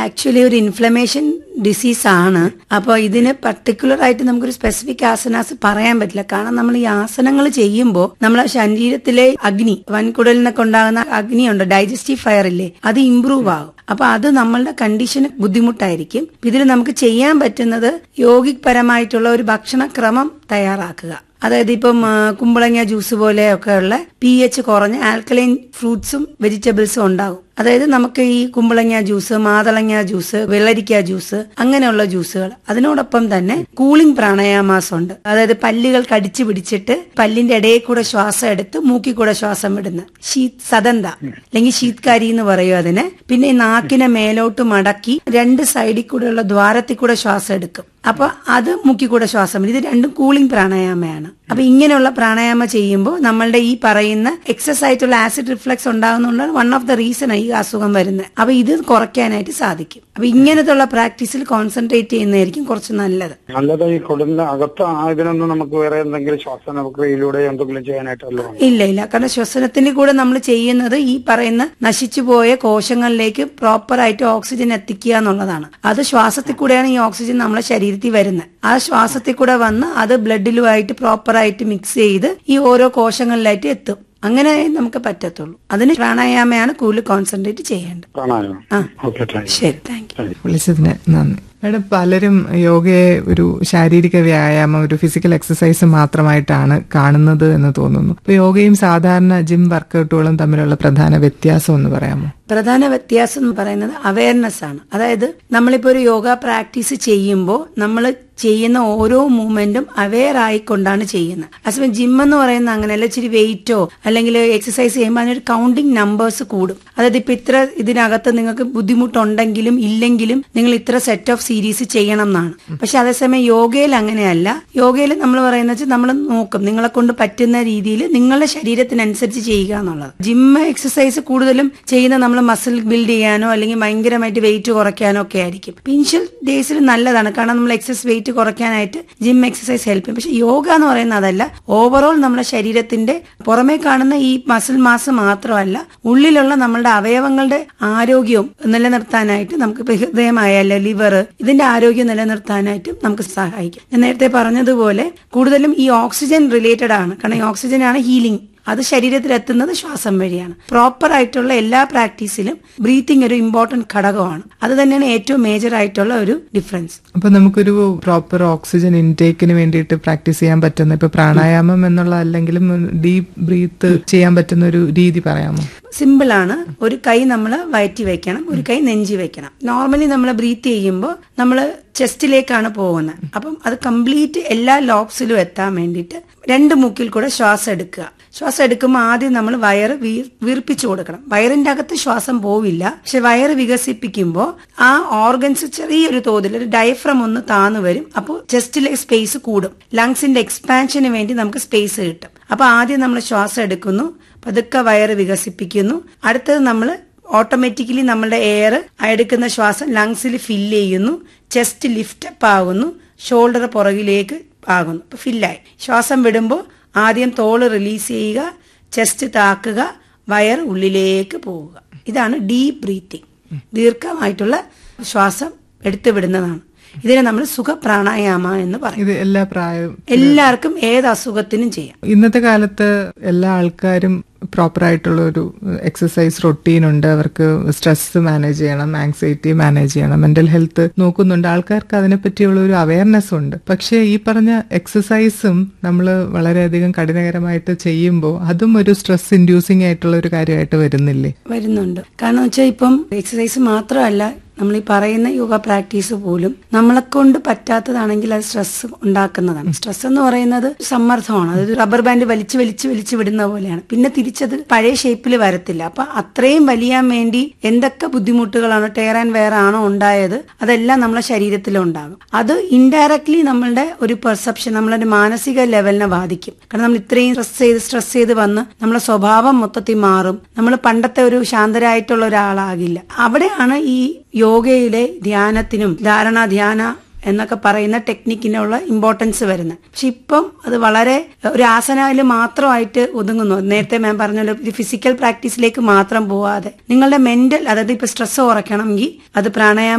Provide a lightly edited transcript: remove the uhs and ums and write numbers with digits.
Actually ഒരു inflammation disease ആണ്. അപ്പോൾ ഇതിന് പർട്ടിക്കുലർ ആയിട്ട് നമുക്കൊരു സ്പെസിഫിക് ആസനാസ് പറയാൻ പറ്റില്ല. കാരണം നമ്മൾ ഈ ആസനങ്ങൾ ചെയ്യുമ്പോൾ നമ്മളെ ശരീരത്തിലെ അഗ്നി, വൻകുടലിനൊക്കെ ഉണ്ടാകുന്ന അഗ്നിയുണ്ട്, ഡൈജസ്റ്റീവ് ഫയർ ഇല്ലേ, അത് ഇംപ്രൂവ് ആകും. അപ്പൊ അത് നമ്മളുടെ കണ്ടീഷന് ബുദ്ധിമുട്ടായിരിക്കും. ഇതിൽ നമുക്ക് ചെയ്യാൻ പറ്റുന്നത് യോഗിക് പരമായിട്ടുള്ള ഒരു ഭക്ഷണക്രമം തയ്യാറാക്കുക. അതായത് ഇപ്പം കുമ്പളങ്ങ ജ്യൂസ് പോലെയൊക്കെ ഉള്ള pH കുറഞ്ഞ ആൽക്കലൈൻ ഫ്രൂട്ട്സും വെജിറ്റബിൾസും ഉണ്ടാകും. അതായത് നമുക്ക് ഈ കുമ്പളങ്ങ ജ്യൂസ്, മാതളങ്ങ ജ്യൂസ്, വെള്ളരിക്ക ജ്യൂസ്, അങ്ങനെയുള്ള ജ്യൂസുകൾ. അതിനോടൊപ്പം തന്നെ കൂളിംഗ് പ്രാണായാമാസം ഉണ്ട്. അതായത് പല്ലുകൾ കടിച്ചു പിടിച്ചിട്ട് പല്ലിന്റെ ഇടയിൽ കൂടെ ശ്വാസം എടുത്ത് മൂക്കിൽ കൂടെ ശ്വാസം വിടുന്ന സദന്ത അല്ലെങ്കിൽ ശീത്കാരി എന്ന് പറയും അതിന്. പിന്നെ ഈ നാക്കിനെ മേലോട്ട് മടക്കി 2 സൈഡിൽ കൂടെയുള്ള ദ്വാരത്തിൽ കൂടെ ശ്വാസം എടുക്കും. അപ്പൊ അത് മൂക്കിൽ കൂടെ ശ്വാസം വിടും. ഇത് രണ്ടും കൂളിംഗ് പ്രാണായാമയാണ്. അപ്പൊ ഇങ്ങനെയുള്ള പ്രാണായാമം ചെയ്യുമ്പോൾ നമ്മളുടെ ഈ പറയുന്ന എക്സസ് ആയിട്ടുള്ള acid reflux ഉണ്ടാകുന്നതുകൊണ്ടാണ് one of the reason ഈ അസുഖം വരുന്നത്. അപ്പൊ ഇത് കുറയ്ക്കാനായിട്ട് സാധിക്കും. അപ്പൊ ഇങ്ങനത്തുള്ള പ്രാക്ടീസിൽ കോൺസെൻട്രേറ്റ് ചെയ്യുന്നതായിരിക്കും കുറച്ച് നല്ലത്. ഈ കുടലിന് അകത്ത് ഇതിനൊന്നും നമുക്ക് വേറെ എന്തെങ്കിലും ശ്വാസന പ്രക്രിയയിലൂടെ എന്തെങ്കിലും ചെയ്യാനായിട്ടല്ലോ? ഇല്ല. കാരണം ശ്വസനത്തിന്റെ കൂടെ നമ്മൾ ചെയ്യുന്നത് ഈ പറയുന്ന നശിച്ചുപോയ കോശങ്ങളിലേക്ക് പ്രോപ്പർ ആയിട്ട് ഓക്സിജൻ എത്തിക്കുക എന്നുള്ളതാണ്. അത് ശ്വാസത്തിൽ കൂടെയാണ് ഈ ഓക്സിജൻ നമ്മളെ ശരീരത്തിൽ വരുന്നത്. ആ ശ്വാസത്തിൽ കൂടെ വന്ന് അത് ബ്ലഡിലുമായിട്ട് പ്രോപ്പറായിട്ട് മിക്സ് ചെയ്ത് ഈ ഓരോ കോശങ്ങളിലായിട്ട് എത്തും. അങ്ങനെ നമുക്ക് പറ്റത്തുള്ളൂ. അതിന് പ്രാണായാമയാണ് കൂടുതൽ കോൺസെൻട്രേറ്റ് ചെയ്യേണ്ടത്. ശരി, താങ്ക് യു. വിളിച്ചതിന് നന്ദി. മേഡം, പലരും യോഗയെ ഒരു ശാരീരിക വ്യായാമം, ഒരു ഫിസിക്കൽ എക്സസൈസ് മാത്രമായിട്ടാണ് കാണുന്നത് എന്ന് തോന്നുന്നു. അപ്പൊ യോഗയും സാധാരണ ജിം വർക്കൗട്ടുകളും തമ്മിലുള്ള പ്രധാന വ്യത്യാസം ഒന്ന് പറയാമോ? പ്രധാന വ്യത്യാസം എന്ന് പറയുന്നത് അവയർനെസ് ആണ്. അതായത് നമ്മളിപ്പോ ഒരു യോഗ പ്രാക്ടീസ് ചെയ്യുമ്പോൾ നമ്മൾ ചെയ്യുന്ന ഓരോ മൂവ്മെന്റും അവെയർ ആയിക്കൊണ്ടാണ് ചെയ്യുന്നത്. അതേസമയം ജിം എന്ന് പറയുന്നത് അങ്ങനെയല്ല. ഇച്ചിരി വെയിറ്റോ അല്ലെങ്കിൽ എക്സസൈസ് ചെയ്യുമ്പോൾ അതിനൊരു കൗണ്ടിങ് നമ്പേഴ്സ് കൂടും. അതായത് ഇപ്പൊ ഇത്ര ഇതിനകത്ത് നിങ്ങൾക്ക് ബുദ്ധിമുട്ടുണ്ടെങ്കിലും ഇല്ലെങ്കിലും നിങ്ങൾ ഇത്ര സെറ്റ് ഓഫ് സീരീസ് ചെയ്യണം എന്നാണ്. പക്ഷെ അതേസമയം യോഗയിൽ അങ്ങനെയല്ല. യോഗയിൽ നമ്മൾ പറയുന്നത് നമ്മൾ നോക്കും നിങ്ങളെ കൊണ്ട് പറ്റുന്ന രീതിയിൽ നിങ്ങളുടെ ശരീരത്തിനനുസരിച്ച് ചെയ്യുക എന്നുള്ളത്. ജിം എക്സസൈസ് കൂടുതലും ചെയ്യുന്ന നമ്മൾ മസിൽ ബിൽഡ് ചെയ്യാനോ അല്ലെങ്കിൽ ഭയങ്കരമായിട്ട് വെയിറ്റ് കുറയ്ക്കാനോ ഒക്കെ ആയിരിക്കും. ഇനിഷ്യൽ ഡേയ്സിൽ നല്ലതാണ്, കാരണം നമ്മൾ എക്സസ് വെയിറ്റ് കുറയ്ക്കാനായിട്ട് ജിം എക്സസൈസ് ഹെൽപ്പ് ചെയ്യും. പക്ഷെ യോഗ എന്ന് പറയുന്നത് അതല്ല. ഓവറോൾ നമ്മുടെ ശരീരത്തിന്റെ പുറമേ കാണുന്ന ഈ മസിൽ മാസ് മാത്രമല്ല, ഉള്ളിലുള്ള നമ്മളുടെ അവയവങ്ങളുടെ ആരോഗ്യവും നിലനിർത്താനായിട്ട് നമുക്ക് ഇപ്പൊ ഹൃദയമായാലും ലിവർ, ഇതിന്റെ ആരോഗ്യം നിലനിർത്താനായിട്ടും നമുക്ക് സഹായിക്കും. ഞാൻ നേരത്തെ പറഞ്ഞതുപോലെ കൂടുതലും ഈ ഓക്സിജൻ റിലേറ്റഡ് ആണ്. കാരണം ഈ ഓക്സിജൻ ആണ് ഹീലിംഗ്. അത് ശരീരത്തിൽ എത്തുന്നത് ശ്വാസം വഴിയാണ്. പ്രോപ്പർ ആയിട്ടുള്ള എല്ലാ പ്രാക്ടീസിലും ബ്രീത്തിങ് ഒരു ഇമ്പോർട്ടന്റ് ഘടകമാണ്. അത് തന്നെയാണ് ഏറ്റവും മേജർ ആയിട്ടുള്ള ഒരു ഡിഫറൻസ്. അപ്പൊ നമുക്കൊരു പ്രോപ്പർ ഓക്സിജൻ ഇൻടേക്കിന് വേണ്ടിയിട്ട് പ്രാക്ടീസ് ചെയ്യാൻ പറ്റുന്ന, ഇപ്പൊ പ്രാണായാമം എന്നുള്ള അല്ലെങ്കിലും ഡീപ് ബ്രീത്ത് ചെയ്യാൻ പറ്റുന്ന ഒരു രീതി പറയാമോ? സിമ്പിൾ ആണ്. ഒരു കൈ നമ്മൾ വയറ്റി വെക്കണം, ഒരു കൈ നെഞ്ചി വെക്കണം. നോർമലി നമ്മൾ ബ്രീത്ത് ചെയ്യുമ്പോൾ നമ്മൾ ചെസ്റ്റിലേക്കാണ് പോകുന്നത്. അപ്പം അത് കംപ്ലീറ്റ് എല്ലാ ലോബ്സിലും എത്താൻ വേണ്ടിയിട്ട് 2 മൂക്കിൽ കൂടെ ശ്വാസം എടുക്കുക. ശ്വാസം എടുക്കുമ്പോൾ ആദ്യം നമ്മൾ വയറ് വീർപ്പിച്ചു കൊടുക്കണം. വയറിന്റെ അകത്ത് ശ്വാസം പോവില്ല, പക്ഷെ വയറ് വികസിപ്പിക്കുമ്പോൾ ആ ഓർഗൻസ് ചെറിയൊരു തോതിൽ ഒരു ഡയഫ്രം ഒന്ന് താന്നു വരും. അപ്പോൾ ചെസ്റ്റിലെ സ്പേസ് കൂടും. ലങ്സിന്റെ എക്സ്പാൻഷന് വേണ്ടി നമുക്ക് സ്പേസ് കിട്ടും. അപ്പൊ ആദ്യം നമ്മൾ ശ്വാസം എടുക്കുന്നു, പതുക്കെ വയറ് വികസിപ്പിക്കുന്നു. അടുത്തത് നമ്മൾ ഓട്ടോമാറ്റിക്കലി നമ്മുടെ എയർ എടുക്കുന്ന ശ്വാസം ലങ്സിൽ ഫില്ല് ചെയ്യുന്നു. ചെസ്റ്റ് ലിഫ്റ്റ് അപ്പ് ആകുന്നു, ഷോൾഡർ പുറകിലേക്ക് ആകുന്നു. ഇപ്പൊ ഫില്ലായി. ശ്വാസം വിടുമ്പോൾ ആദ്യം തോള് റിലീസ് ചെയ്യുക, ചെസ്റ്റ് താക്കുക, വയർ ഉള്ളിലേക്ക് പോവുക. ഇതാണ് ഡീപ് ബ്രീത്തിങ്. ദീർഘമായിട്ടുള്ള ശ്വാസം എടുത്തു വിടുന്നതാണ്. ഇതിനെ നമ്മൾ സുഖപ്രാണായാമ എന്ന് പറയും. ഇത് എല്ലാ പ്രായവും എല്ലാവർക്കും ഏത് അസുഖത്തിനും ചെയ്യാം. ഇന്നത്തെ കാലത്ത് എല്ലാ ആൾക്കാരും പ്രോപ്പർ ആയിട്ടുള്ള ഒരു എക്സസൈസ് റൊട്ടീൻ ഉണ്ട്. അവർക്ക് സ്ട്രെസ് മാനേജ് ചെയ്യണം, ആങ്സൈറ്റി മാനേജ് ചെയ്യണം, മെന്റൽ ഹെൽത്ത് നോക്കുന്നുണ്ട്. ആൾക്കാർക്ക് അതിനെപ്പറ്റിയുള്ള ഒരു അവയർനെസ് ഉണ്ട്. പക്ഷേ ഈ പറഞ്ഞ എക്സസൈസും നമ്മൾ വളരെയധികം കഠിനകരമായിട്ട് ചെയ്യുമ്പോൾ അതും ഒരു സ്ട്രെസ് ഇൻഡ്യൂസിങ് ആയിട്ടുള്ള ഒരു കാര്യമായിട്ട് വരുന്നുണ്ട്. കാരണം വെച്ചാൽ ഇപ്പം എക്സസൈസ് മാത്രമല്ല, നമ്മൾ ഈ പറയുന്ന യോഗ പ്രാക്ടീസ് പോലും നമ്മളെ കൊണ്ട് പറ്റാത്തതാണെങ്കിൽ അത് സ്ട്രെസ് ഉണ്ടാക്കുന്നതാണ്. സ്ട്രെസ് എന്ന് പറയുന്നത് സമ്മർദ്ദമാണ്. അതായത് റബ്ബർ ബാൻഡ് വലിച്ചു വിടുന്ന പോലെയാണ്. പിന്നെ തിരിച്ചത് പഴയ ഷേപ്പിൽ വരത്തില്ല. അപ്പൊ അത്രയും വലിയാൻ വേണ്ടി എന്തൊക്കെ ബുദ്ധിമുട്ടുകളാണ്, ടയർ ആൻഡ് വെയർ ആണോ ഉണ്ടായത്, അതെല്ലാം നമ്മളെ ശരീരത്തിലുണ്ടാകും. അത് ഇൻഡയറക്ട്ലി നമ്മളുടെ ഒരു പെർസെപ്ഷൻ, നമ്മളൊരു മാനസിക ലെവലിനെ ബാധിക്കും. കാരണം നമ്മൾ ഇത്രയും സ്ട്രെസ് ചെയ്ത് വന്ന് നമ്മളെ സ്വഭാവം മൊത്തത്തിൽ മാറും. നമ്മൾ പണ്ടത്തെ ഒരു ശാന്തരായിട്ടുള്ള ഒരാളാകില്ല. അവിടെയാണ് ഈ യോഗയിലെ ധ്യാനത്തിനും ധാരണ എന്നൊക്കെ പറയുന്ന ടെക്നിക്കിനുള്ള ഇമ്പോർട്ടൻസ് വരുന്നത്. പക്ഷെ ഇപ്പം അത് വളരെ ഒരു ആസനയിൽ മാത്രമായിട്ട് ഒതുങ്ങുന്നു. നേരത്തെ മാം പറഞ്ഞല്ലോ, ഇത് ഫിസിക്കൽ പ്രാക്ടീസിലേക്ക് മാത്രം പോവാതെ നിങ്ങളുടെ മെന്റൽ, അതായത് ഇപ്പൊ സ്ട്രെസ് കുറയ്ക്കണമെങ്കിൽ അത് പ്രാണായാമം